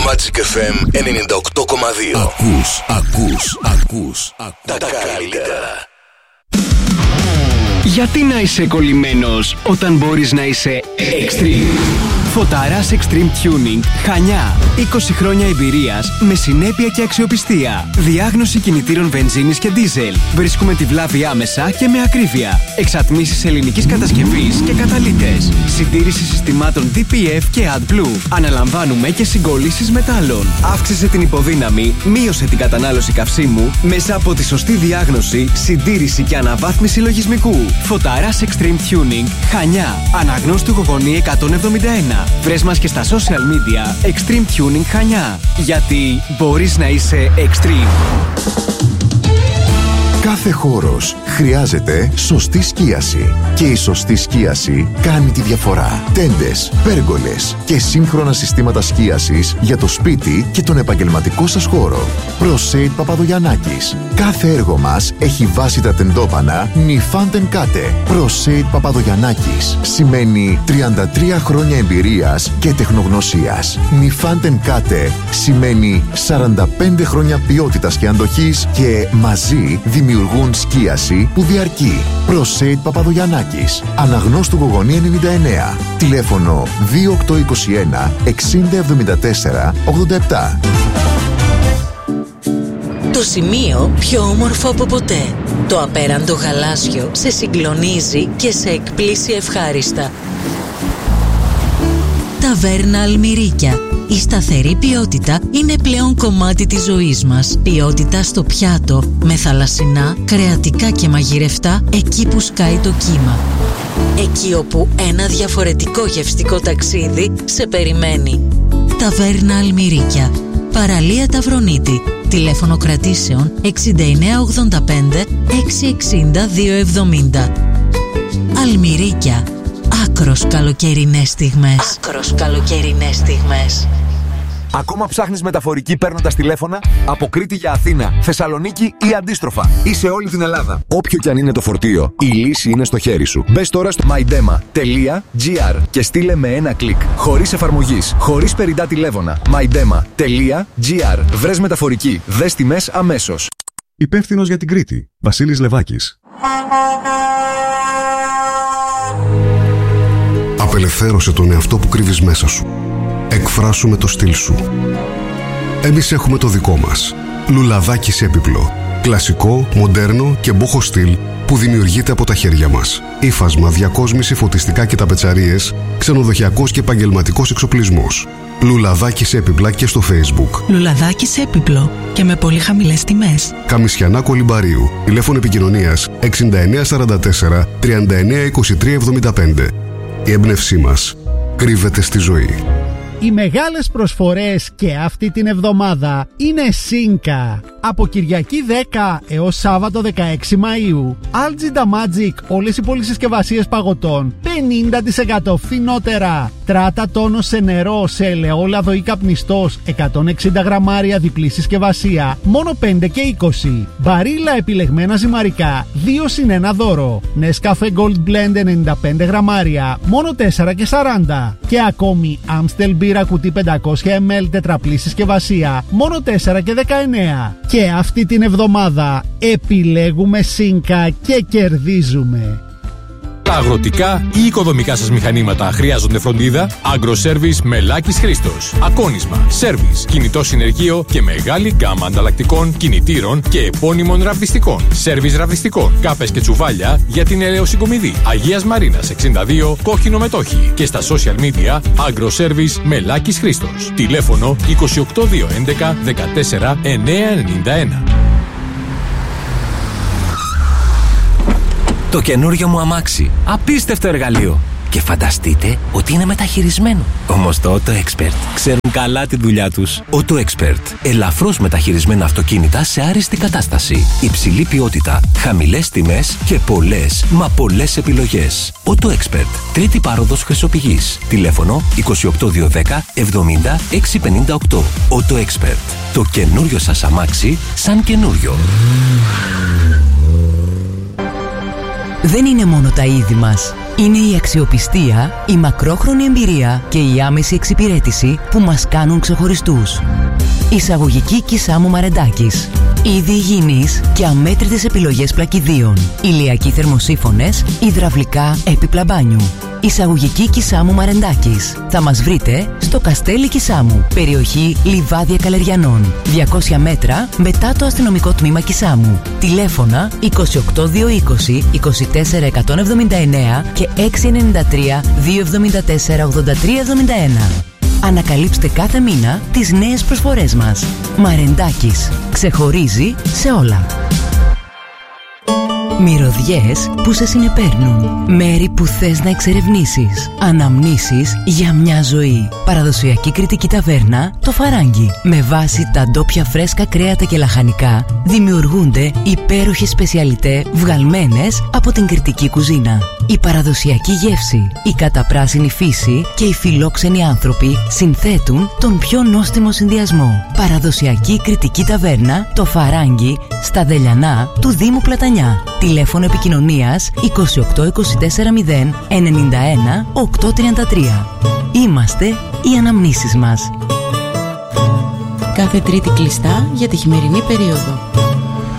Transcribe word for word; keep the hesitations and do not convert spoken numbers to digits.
Magic εφ εμ ενενήντα οκτώ κόμμα δύο. Ακούς, ακούς, ακούς, ακούς. Τα καλύτερα. Γιατί να είσαι κολλημένος όταν μπορείς να είσαι Extreme? Φωτάρας Extreme Tuning Χανιά. είκοσι χρόνια εμπειρίας με συνέπεια και αξιοπιστία. Διάγνωση κινητήρων βενζίνης και ντίζελ. Βρίσκουμε τη βλάβη άμεσα και με ακρίβεια. Εξατμίσεις ελληνικής κατασκευής και καταλύτες. Συντήρηση συστημάτων ντι πι εφ και AdBlue. Αναλαμβάνουμε και συγκόλλησεις μετάλλων. Αύξησε την υποδύναμη, μείωσε την κατανάλωση καυσίμου μέσα από τη σωστή διάγνωση, συντήρηση και αναβάθμιση λογισμικού. Φωτάρας Extreme Tuning Χανιά. Αναγνώστου Γογονή εκατόν εβδομήντα ένα. Βρες μας και στα social media Extreme Tuning Χανιά. Γιατί μπορείς να είσαι Extreme. Κάθε χώρος χρειάζεται σωστή σκίαση. Και η σωστή σκίαση κάνει τη διαφορά. Τέντες, πέργολες και σύγχρονα συστήματα σκίασης για το σπίτι και τον επαγγελματικό σας χώρο. Προσέιτ Παπαδογιαννάκης. Κάθε έργο μας έχει βάσει τα τεντόπανα Νιφάντεν Κάτε. Προσέιτ Παπαδογιαννάκης σημαίνει τριάντα τρία χρόνια εμπειρίας και τεχνογνωσίας. Νιφάντεν Κάτε σημαίνει σαράντα πέντε χρόνια ποιότητας και αντοχής και μαζί δημιουργούν σκίαση που διαρκεί. Προσέιτ Παπαδογιαννάκης. Αναγνώστου Γογονή ενενήντα εννέα. Τηλέφωνο δύο οκτώ δύο ένα εξήντα εβδομήντα τέσσερα ογδόντα επτά. Το σημείο πιο όμορφο από ποτέ. Το απέραντο γαλάζιο σε συγκλονίζει και σε εκπλήσει ευχάριστα. Ταβέρνα Αλμυρίκια. Η σταθερή ποιότητα είναι πλέον κομμάτι της ζωής μας. Ποιότητα στο πιάτο, με θαλασσινά, κρεατικά και μαγειρευτά, εκεί που σκάει το κύμα. Εκεί όπου ένα διαφορετικό γευστικό ταξίδι σε περιμένει. Ταβέρνα Αλμυρίκια. Παραλία Ταυρονίτη. Τηλέφωνο κρατήσεων εξήντα εννέα ογδόντα πέντε εξακόσια εξήντα δύο εβδομήντα. Αλμυρίκια. Άκρος καλοκαιρινές στιγμές. Άκρος καλοκαιρινές στιγμές. Ακόμα ψάχνεις μεταφορική παίρνοντας τηλέφωνα? Από Κρήτη για Αθήνα, Θεσσαλονίκη ή αντίστροφα, ή σε όλη την Ελλάδα. Όποιο κι αν είναι το φορτίο, η λύση είναι στο χέρι σου. Μπες τώρα στο mydema τελεία gr και στείλε με ένα κλικ. Χωρίς εφαρμογής, χωρίς περιττά τηλέφωνα. mydema τελεία gr. Βρες μεταφορική. Δες τιμές αμέσως. Υπεύθυνος για την Κρήτη, Βασίλης Λεβάκης. Απελευθέρωσε τον εαυτό που κρύβεις μέσα σου. Εκφράσου με το στυλ σου. Εμείς έχουμε το δικό μας. Λουλαδάκι έπιπλο. Κλασικό, μοντέρνο και μπόχο στυλ που δημιουργείται από τα χέρια μας. Ύφασμα, διακόσμηση, φωτιστικά και ταπετσαρίες, ξενοδοχειακός και επαγγελματικός εξοπλισμός. Λουλαδάκι έπιπλα και στο Facebook. Λουλαδάκι έπιπλο και με πολύ χαμηλές τιμές. Καμισιανά Κολυμπαρίου. Τηλέφωνο επικοινωνίας εξήντα εννέα σαράντα τέσσερα τριάντα εννέα είκοσι τρία εβδομήντα πέντε. Η έμπνευσή μας κρύβεται στη ζωή. Οι μεγάλες προσφορές και αυτή την εβδομάδα είναι Σίνκα. Από Κυριακή δέκα έως Σάββατο δεκαέξι Μαΐου. Algida Magic, όλες οι πολυσυσκευασίες παγωτών πενήντα τοις εκατό φθηνότερα. Τράτα τόνος σε νερό σε ελαιόλαδο ή καπνιστός εκατόν εξήντα γραμμάρια διπλή συσκευασία μόνο πέντε και είκοσι. Μπαρίλα επιλεγμένα ζυμαρικά δύο συν ένα δώρο. Nescafe Gold Blend ενενήντα πέντε γραμμάρια μόνο τέσσερα και σαράντα. Και ακόμη Amstel μπύρα κουτί πεντακόσια μιλιλίτρα τετραπλή συσκευασία μόνο τέσσερα και δεκαεννέα. Και αυτή την εβδομάδα επιλέγουμε Σίνκα και κερδίζουμε. Τα αγροτικά ή οικοδομικά σας μηχανήματα χρειάζονται φροντίδα? AgroService Μελάκης Χρήστος. Ακόνισμα, σέρβις, κινητό συνεργείο και μεγάλη γκάμα ανταλλακτικών, κινητήρων και επώνυμων ραβδιστικών. Σέρβις ραβδιστικών, κάπες και τσουβάλια για την ελαιοσυγκομιδή. Αγίας Μαρίνας εξήντα δύο, Κόκκινο Μετόχι. Και στα social media AgroService Μελάκης Χρήστος. Τηλέφωνο είκοσι οκτώ δύο έντεκα δεκατέσσερα εννιακόσια ενενήντα ένα. Το καινούριο μου αμάξι. Απίστευτο εργαλείο. Και φανταστείτε ότι είναι μεταχειρισμένο. Όμως το Auto Expert ξέρουν καλά τη δουλειά τους. Auto Expert. Ελαφρώς μεταχειρισμένα αυτοκίνητα σε άριστη κατάσταση. Υψηλή ποιότητα, χαμηλές τιμές και πολλές, μα πολλές επιλογές. Auto Expert. Τρίτη πάροδος Χρυσοπηγής. Τηλέφωνο είκοσι οκτώ δύο δέκα εβδομήντα εξακόσια πενήντα οκτώ. Auto Expert. Το καινούριο σας αμάξι σαν καινούριο. Δεν είναι μόνο τα είδη μας. Είναι η αξιοπιστία, η μακρόχρονη εμπειρία και η άμεση εξυπηρέτηση που μας κάνουν ξεχωριστούς. Εισαγωγική Κισάμου Μαρεντάκης. Είδη υγιεινής και αμέτρητες επιλογές πλακιδίων. Ηλιακοί θερμοσύφωνες, υδραυλικά έπιπλα μπάνιου. Εισαγωγική Κισάμου Μαρεντάκης. Θα μας βρείτε στο Καστέλι Κισάμου, περιοχή Λιβάδια Καλεριανών, διακόσια μέτρα μετά το αστυνομικό τμήμα Κισάμου. Τηλέφωνα είκοσι οκτώ διακόσια είκοσι, είκοσι τέσσερα εκατόν εβδομήντα εννέα και έξι εννιά τρία διακόσια εβδομήντα τέσσερα ογδόντα τρία εβδομήντα ένα. Ανακαλύψτε κάθε μήνα τις νέες προσφορές μας. Μαρεντάκης. Ξεχωρίζει σε όλα. Μυρωδιές που σε συνεπέρνουν. Μέρη που θες να εξερευνήσεις. Αναμνήσεις για μια ζωή. Παραδοσιακή κρητική ταβέρνα το Φαράγγι. Με βάση τα ντόπια φρέσκα κρέατα και λαχανικά δημιουργούνται υπέροχες σπεσιαλιτέ βγαλμένες από την κρητική κουζίνα. Η παραδοσιακή γεύση, η καταπράσινη φύση και οι φιλόξενοι άνθρωποι συνθέτουν τον πιο νόστιμο συνδυασμό. Παραδοσιακή κρητική ταβέρνα το Φαράγγι στα Δελιανά του Δήμου Πλατανιά. Τηλέφωνο επικοινωνίας είκοσι οκτώ είκοσι τέσσερα μηδέν ενενήντα ένα οκτακόσια τριάντα τρία. Είμαστε οι αναμνήσεις μας. Κάθε Τρίτη κλειστά για τη χειμερινή περίοδο.